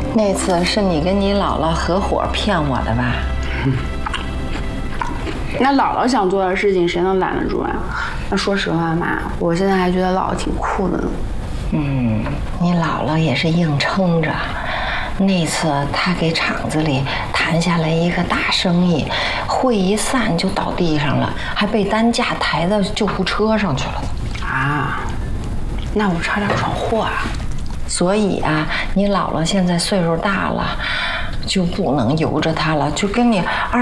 那次是你跟你姥姥合伙骗我的吧？ 那姥姥想做的事情，谁能拦得住啊？那说实话嘛，我现在还觉得姥姥挺酷的呢。 你姥姥也是硬撑着。那次她给厂子里谈下来一个大生意，会一散就倒地上了，还被担架抬到救护车上去了。 啊，那我差点闯祸啊！ 所以啊，你姥姥现在岁数大了，就不能由着她了，就跟你